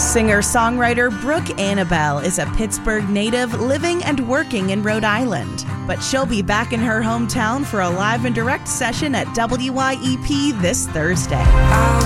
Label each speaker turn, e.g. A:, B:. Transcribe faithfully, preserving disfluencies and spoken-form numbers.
A: Singer-songwriter Brooke Annabelle is a Pittsburgh native living and working in Rhode Island. But she'll be back in her hometown for a live and direct session at W Y E P this Thursday.